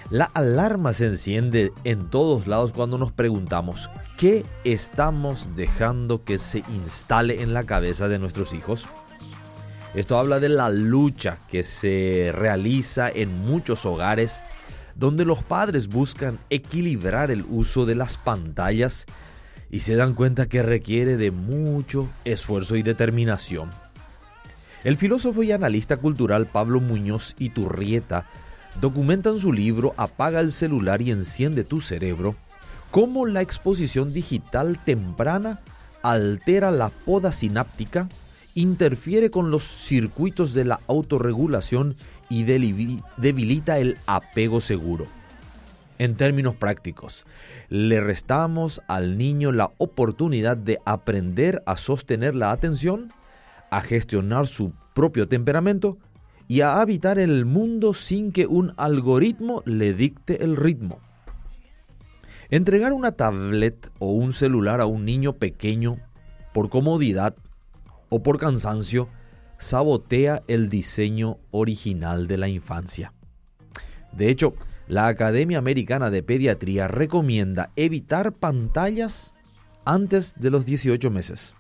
La alarma se enciende en todos lados cuando nos preguntamos, ¿qué estamos dejando que se instale en la cabeza de nuestros hijos? Esto habla de la lucha que se realiza en muchos hogares, donde los padres buscan equilibrar el uso de las pantallas y se dan cuenta que requiere de mucho esfuerzo y determinación. El filósofo y analista cultural Pablo Muñoz Iturrieta documenta en su libro Apaga el celular y enciende tu cerebro cómo la exposición digital temprana altera la poda sináptica, interfiere con los circuitos de la autorregulación y debilita el apego seguro. En términos prácticos, le restamos al niño la oportunidad de aprender a sostener la atención, a gestionar su propio temperamento y a habitar el mundo sin que un algoritmo le dicte el ritmo. Entregar una tablet o un celular a un niño pequeño por comodidad o por cansancio sabotea el diseño original de la infancia. De hecho, la Academia Americana de Pediatría recomienda evitar pantallas antes de los 18 meses.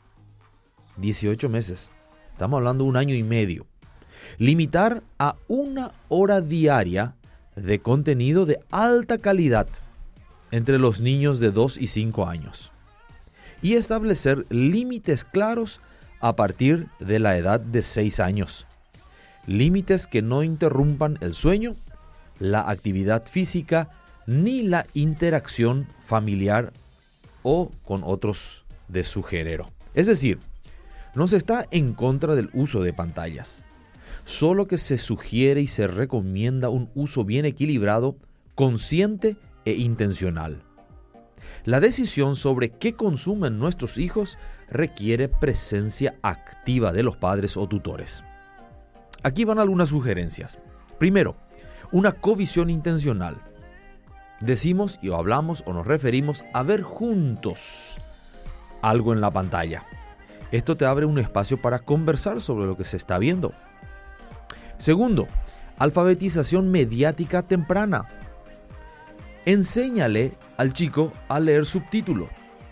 18 meses. Estamos hablando de 1 año y medio. Limitar a 1 hora diaria de contenido de alta calidad entre los niños de 2 y 5 años. Y establecer límites claros a partir de la edad de 6 años. Límites que no interrumpan el sueño, la actividad física, ni la interacción familiar o con otros de su género. Es decir, no se está en contra del uso de pantallas, solo que se sugiere y se recomienda un uso bien equilibrado, consciente e intencional. La decisión sobre qué consumen nuestros hijos requiere presencia activa de los padres o tutores. Aquí van algunas sugerencias. Primero, una covisión intencional. Decimos y hablamos o nos referimos a ver juntos algo en la pantalla. Esto te abre un espacio para conversar sobre lo que se está viendo. Segundo, alfabetización mediática temprana. Enséñale al chico a leer subtítulos.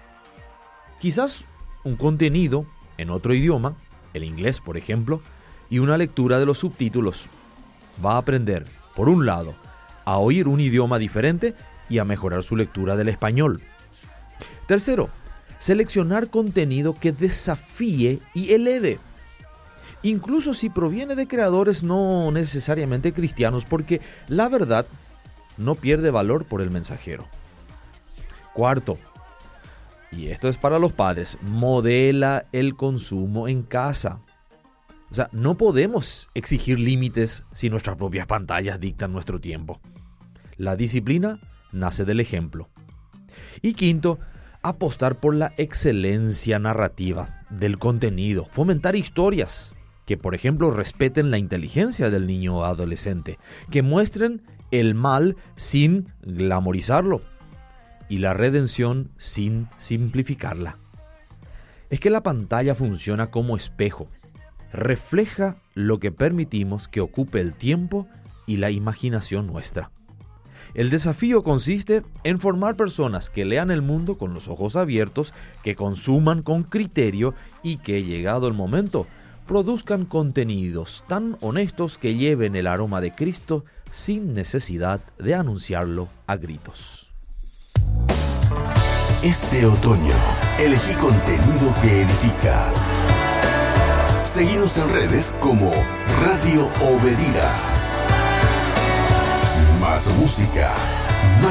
Quizás un contenido en otro idioma, el inglés por ejemplo, y una lectura de los subtítulos. Va a aprender, por un lado, a oír un idioma diferente y a mejorar su lectura del español. Tercero, seleccionar contenido que desafíe y eleve, incluso si proviene de creadores no necesariamente cristianos, porque la verdad no pierde valor por el mensajero. Cuarto, y esto es para los padres, modela el consumo en casa. O sea, no podemos exigir límites si nuestras propias pantallas dictan nuestro tiempo. La disciplina nace del ejemplo. Y quinto, apostar por la excelencia narrativa del contenido, fomentar historias que, por ejemplo, respeten la inteligencia del niño o adolescente, que muestren el mal sin glamorizarlo y la redención sin simplificarla. Es que la pantalla funciona como espejo, refleja lo que permitimos que ocupe el tiempo y la imaginación nuestra. El desafío consiste en formar personas que lean el mundo con los ojos abiertos, que consuman con criterio y que, llegado el momento, produzcan contenidos tan honestos que lleven el aroma de Cristo sin necesidad de anunciarlo a gritos. Este otoño, elegí contenido que edifica. Seguinos en redes como Radio Obedira. Más música,